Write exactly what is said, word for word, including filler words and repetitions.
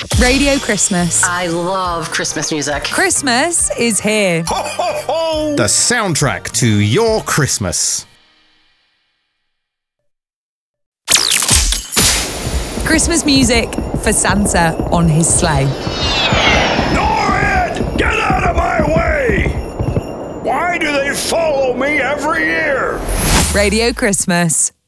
Radio Christmas. I love Christmas music. Christmas is here. Ho, ho, ho! The soundtrack to your Christmas. Christmas music for Santa on his sleigh. Norrid! Get out of my way! Why do they follow me every year? Radio Christmas.